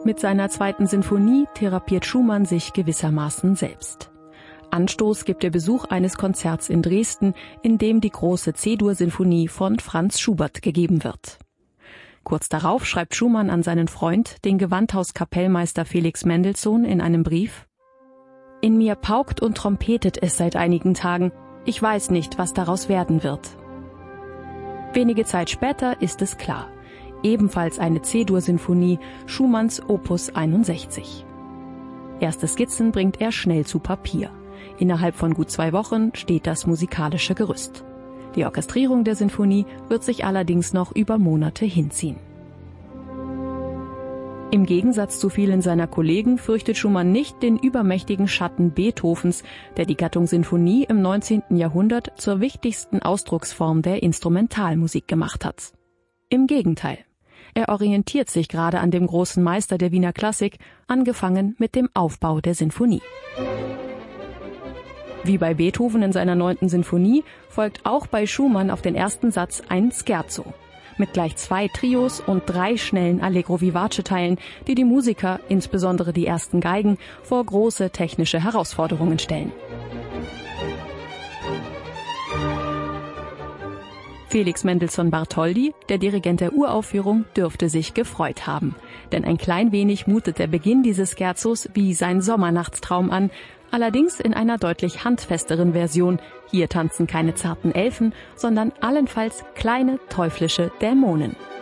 Mit seiner 2. Sinfonie therapiert Schumann sich gewissermaßen selbst. Anstoß gibt der Besuch eines Konzerts in Dresden, in dem die große C-Dur-Sinfonie von Franz Schubert gegeben wird. Kurz darauf schreibt Schumann an seinen Freund, den Gewandhauskapellmeister Felix Mendelssohn, in einem Brief: »In mir paukt und trompetet es seit einigen Tagen. Ich weiß nicht, was daraus werden wird.« Wenige Zeit später ist es klar. Ebenfalls eine C-Dur-Sinfonie, Schumanns Opus 61. Erste Skizzen bringt er schnell zu Papier. Innerhalb von gut 2 Wochen steht das musikalische Gerüst. Die Orchestrierung der Sinfonie wird sich allerdings noch über Monate hinziehen. Im Gegensatz zu vielen seiner Kollegen fürchtet Schumann nicht den übermächtigen Schatten Beethovens, der die Gattung Sinfonie im 19. Jahrhundert zur wichtigsten Ausdrucksform der Instrumentalmusik gemacht hat. Im Gegenteil. Er orientiert sich gerade an dem großen Meister der Wiener Klassik, angefangen mit dem Aufbau der Sinfonie. Wie bei Beethoven in seiner 9. Sinfonie folgt auch bei Schumann auf den ersten Satz ein Scherzo mit gleich 2 Trios und 3 schnellen Allegro vivace-Teilen, die die Musiker, insbesondere die ersten Geigen, vor große technische Herausforderungen stellen. Felix Mendelssohn Bartholdy, der Dirigent der Uraufführung, dürfte sich gefreut haben. Denn ein klein wenig mutet der Beginn dieses Scherzos wie sein Sommernachtstraum an, allerdings in einer deutlich handfesteren Version. Hier tanzen keine zarten Elfen, sondern allenfalls kleine teuflische Dämonen.